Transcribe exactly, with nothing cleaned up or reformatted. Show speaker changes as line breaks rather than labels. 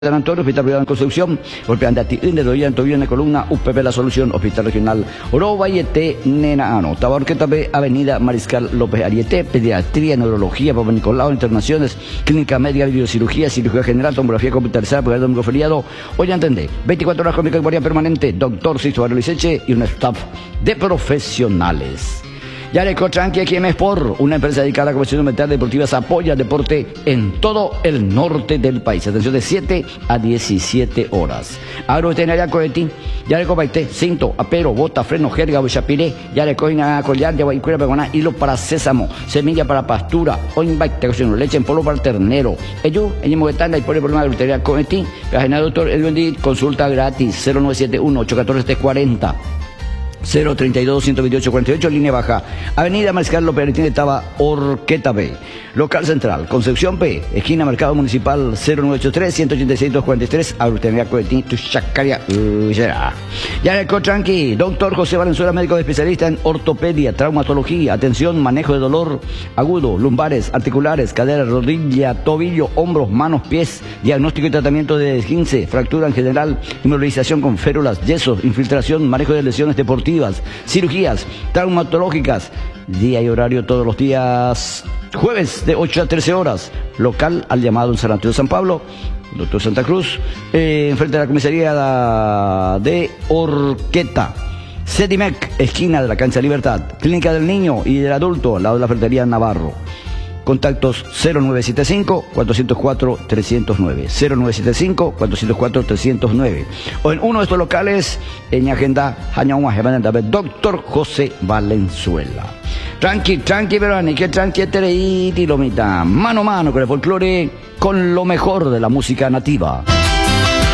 San Antonio, Hospital Privado en Concepción, golpean de Atiende, de Doya, en Tobillo, en la columna, U P P La Solución, Hospital Regional Oro Vallete, Nenaano, Tabarqueta B, Avenida Mariscal López Ariete, Pediatría, Neurología, Papa Nicolau, Internaciones, Clínica Médica, Videocirugía, Cirugía General, Tomografía Computarizada, Programa Domingo Feriado, hoy entendé, veinticuatro horas con memoria permanente, doctor Sisto Liceche y un staff de profesionales. Yareco Tranqui, aquí en Sport, una empresa dedicada a la comercialización de metales deportivas, apoya el deporte en todo el norte del país. Atención de siete a diecisiete horas. Agroveterinaria Coeti, Yareco Baité, cinto, apero, bota, freno, jerga, bochapiré, Yareco Ina Collar, Yaguaycuera, Pegoná, hilo para sésamo, semilla para pastura, oinbaite, leche en polvo para el ternero. Ello, en Moguetana y por el problema de agroveterinaria Coeti, la doctor Edwin, consulta gratis, cero nueve siete uno, ocho uno cuatro, siete cuatro cero. cero treinta y dos, ciento veintiocho, cuarenta y ocho, línea baja, Avenida Mariscal López Ariete, estaba Orqueta B, local central, Concepción P, esquina Mercado Municipal cero nueve ocho tres, ciento ochenta y seis, doscientos cuarenta y tres, Agroveterinaria Coetín, Tuchacaria, Ullera. Yareco Tranqui, doctor José Valenzuela, médico especialista en ortopedia, traumatología, atención, manejo de dolor agudo, lumbares, articulares, cadera, rodilla, tobillo, hombros, manos, pies, diagnóstico y tratamiento de esguince, fractura en general, inmovilización con férulas, yesos, infiltración, manejo de lesiones deportivas, cirugías traumatológicas, día y horario todos los días, jueves de ocho a trece horas, local al llamado en San Antonio de San Pablo, doctor Santa Cruz, eh, enfrente de la comisaría de Orqueta. Sedimec, esquina de la Cancha Libertad, Clínica del Niño y del Adulto, al lado de la Ferretería Navarro. Contactos cero nueve siete cinco, cuatro cero cuatro, tres cero nueve, cero nueve siete cinco, cuatro cero cuatro, tres cero nueve. O en uno de estos locales, en agenda, doctor José Valenzuela. Tranqui, tranqui, verani, que tranqui, tereiti, lomita. Mano a mano con el folclore, con lo mejor de la música nativa.